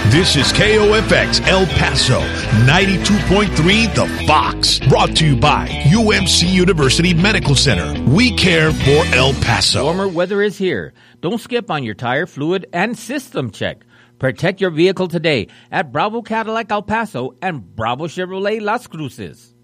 This is KOFX El Paso, 92.3 The Fox. Brought to you by UMC University Medical Center. We care for El Paso. Warmer weather is here. Don't skip on your tire, fluid, and system check. Protect your vehicle today at Bravo Cadillac El Paso and Bravo Chevrolet Las Cruces.